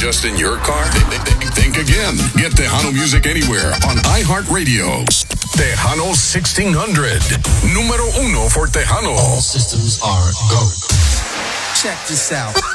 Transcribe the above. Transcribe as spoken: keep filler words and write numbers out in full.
just in your car? Think again. Get Tejano music anywhere on iHeartRadio. Tejano sixteen hundred. Número uno for Tejano. All systems are go. Check this out.